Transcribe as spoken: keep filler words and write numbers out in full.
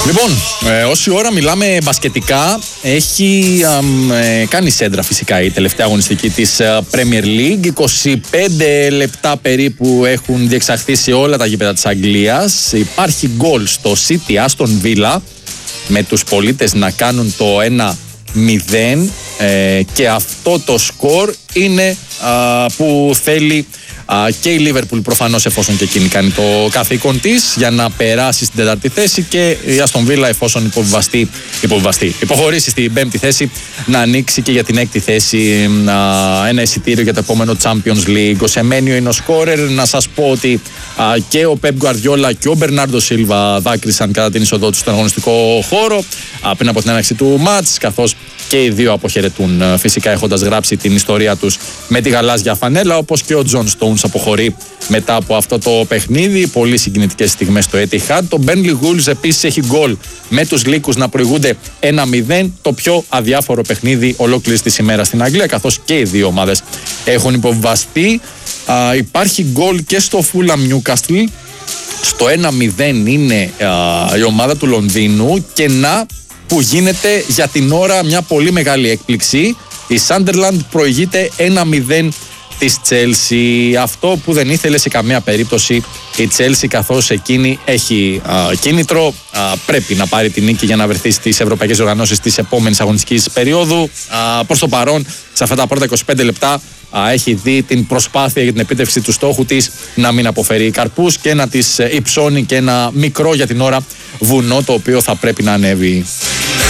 Λοιπόν, ε, όση ώρα μιλάμε μπασκετικά, έχει ε, κάνει σέντρα φυσικά η τελευταία αγωνιστική της ε, Premier League. είκοσι πέντε λεπτά περίπου έχουν διεξαχθεί σε όλα τα γήπεδα της Αγγλίας. Υπάρχει γκολ στο City Aston Villa με τους πολίτες να κάνουν το ένα μηδέν ε, και αυτό το σκορ είναι α, που θέλει α, και η Liverpool προφανώς, εφόσον και εκείνη κάνει το καθήκον της για να περάσει στην τέταρτη θέση, και η Aston Villa, εφόσον υποβιβαστεί, υποβιβαστεί, υποχωρήσει στην πέμπτη θέση, να ανοίξει και για την έκτη θέση α, ένα εισιτήριο για το επόμενο Champions League. Ο Σεμένιο είναι ο σκόρερ. Να σας πω ότι α, και ο Pep Guardiola και ο Μπερνάρντο Σίλβα δάκρυσαν κατά την είσοδό του στον αγωνιστικό χώρο α, πριν από την έναρξη του μάτς, καθώς και οι δύο αποχαιρετούν, φυσικά έχοντας γράψει την ιστορία τους με τη γαλάζια φανέλα, όπως και ο Τζον Stones αποχωρεί μετά από αυτό το παιχνίδι. Πολύ συγκινητικές στιγμές στο Etihad. Το Burnley Wolves επίσης έχει γκολ με τους Λύκους να προηγούνται ένα μηδέν, το πιο αδιάφορο παιχνίδι ολόκληρης της ημέρας στην Αγγλία, καθώς και οι δύο ομάδες έχουν υποβιβαστεί. Α, υπάρχει γκολ και στο Fulham Newcastle. Στο ένα μηδέν είναι α, η ομάδα του Λονδίνου, και να που γίνεται για την ώρα μια πολύ μεγάλη έκπληξη. Η Sunderland προηγείται ένα μηδέν της Chelsea. Αυτό που δεν ήθελε σε καμία περίπτωση η Chelsea, καθώς εκείνη έχει α, κίνητρο, α, πρέπει να πάρει την νίκη για να βρεθεί στις ευρωπαϊκές οργανώσεις της επόμενης αγωνιστικής περίοδου. Α, προς το παρόν, σε αυτά τα πρώτα είκοσι πέντε λεπτά α, έχει δει την προσπάθεια για την επίτευξη του στόχου της να μην αποφέρει καρπούς και να της υψώνει και ένα μικρό για την ώρα βουνό, το οποίο θα πρέπει να ανέβει.